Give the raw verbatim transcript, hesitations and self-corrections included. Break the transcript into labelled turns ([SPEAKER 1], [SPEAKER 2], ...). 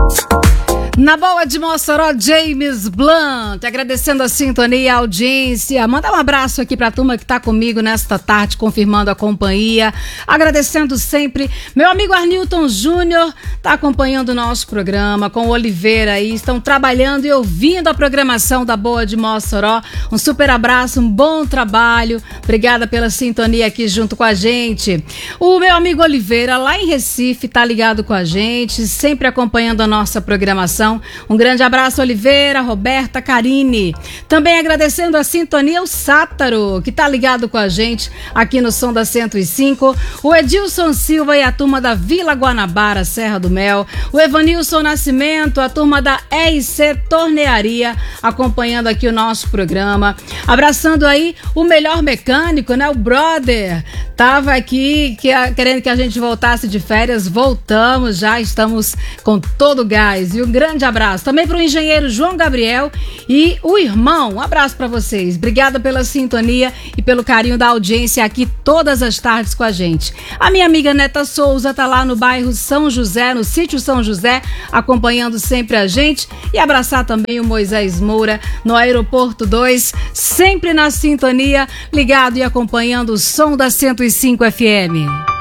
[SPEAKER 1] Na boa de Mossoró, James Blunt, agradecendo a sintonia e a audiência. Manda um abraço aqui pra turma que tá comigo nesta tarde, confirmando a companhia. Agradecendo sempre. Meu amigo Arnilton Júnior tá acompanhando o nosso programa com o Oliveira aí. Estão trabalhando e ouvindo a programação da Boa de Mossoró. Um super abraço, um bom trabalho. Obrigada pela sintonia aqui junto com a gente. O meu amigo Oliveira, lá em Recife, tá ligado com a gente, sempre acompanhando a nossa programação. Um grande abraço, Oliveira, Roberta, Karine. Também agradecendo a sintonia o Sátaro, que tá ligado com a gente aqui no Som da cento e cinco. O Edilson Silva e a turma da Vila Guanabara, Serra do Mel. O Evanilson Nascimento, a turma da E I C Tornearia, acompanhando aqui o nosso programa. Abraçando aí o melhor mecânico, né? O brother. Tava aqui que, querendo que a gente voltasse de férias. Voltamos, já estamos com todo o gás. E um grande abraço também para o engenheiro João Gabriel e o irmão. Um abraço para vocês. Obrigada pela sintonia e pelo carinho da audiência aqui todas as tardes com a gente. A minha amiga Neta Souza tá lá no bairro São José, no sítio São José, acompanhando sempre a gente. E abraçar também o Moisés Moura no Aeroporto dois, sempre na sintonia, ligado e acompanhando o Som da cento e cinco F M.